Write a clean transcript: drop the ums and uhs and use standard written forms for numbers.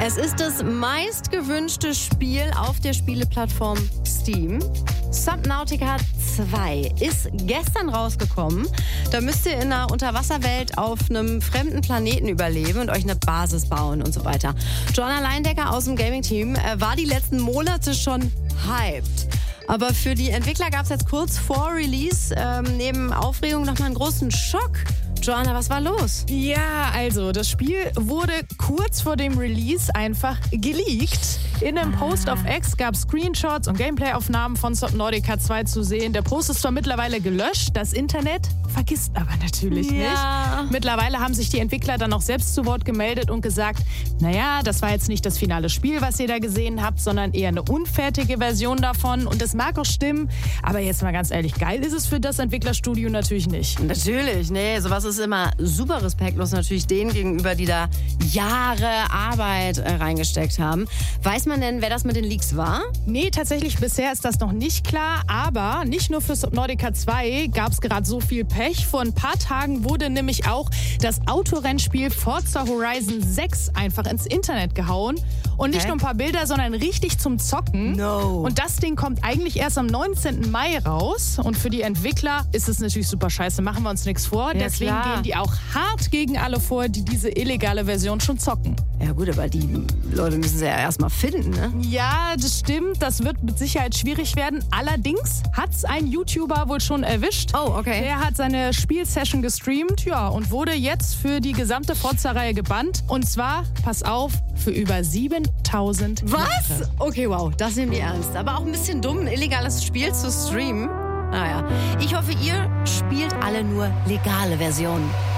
Es ist das meistgewünschte Spiel auf der Spieleplattform Steam. Subnautica 2 ist gestern rausgekommen. Da müsst ihr in einer Unterwasserwelt auf einem fremden Planeten überleben und euch eine Basis bauen und so weiter. Joanna Leindecker aus dem Gaming-Team war die letzten Monate schon hyped. Aber für die Entwickler gab es jetzt kurz vor Release neben Aufregung nochmal einen großen Schock. Joanna, was war los? Ja, also das Spiel wurde kurz vor dem Release einfach geleakt. In einem Post auf X gab es Screenshots und Gameplay-Aufnahmen von Subnautica 2 zu sehen. Der Post ist zwar mittlerweile gelöscht, das Internet vergisst aber natürlich nicht. Mittlerweile haben sich die Entwickler dann auch selbst zu Wort gemeldet und gesagt, naja, das war jetzt nicht das finale Spiel, was ihr da gesehen habt, sondern eher eine unfertige Version davon. Und das mag auch stimmen, aber jetzt mal ganz ehrlich, geil ist es für das Entwicklerstudio natürlich nicht. Natürlich, nee, sowas ist immer super respektlos natürlich denen gegenüber, die da Jahre Arbeit reingesteckt haben. Weiß man denn, wer das mit den Leaks war? Nee, tatsächlich bisher ist das noch nicht klar, aber nicht nur für Subnautica 2 gab es gerade so viel Pech. Vor ein paar Tagen wurde nämlich auch das Autorennspiel Forza Horizon 6 einfach ins Internet gehauen. Und nicht nur ein paar Bilder, sondern richtig zum Zocken. No. Und das Ding kommt eigentlich erst am 19. Mai raus. Und für die Entwickler ist es natürlich super scheiße, machen wir uns nichts vor. Ja, Deswegen klar. gehen die auch hart gegen alle vor, die diese illegale Version schon zocken. Ja gut, aber die Leute müssen sie ja erstmal finden, ne? Ja, das stimmt. Das wird mit Sicherheit schwierig werden. Allerdings hat's ein YouTuber wohl schon erwischt. Oh, okay. Der hat seine Spielsession gestreamt, ja, und wurde jetzt für die gesamte Forza-Reihe gebannt. Und zwar, pass auf, für über 7000 Was? Jahre. Okay, wow, das nehmen die ernst. Aber auch ein bisschen dumm, ein illegales Spiel zu streamen. Naja, ich hoffe, ihr spielt alle nur legale Versionen.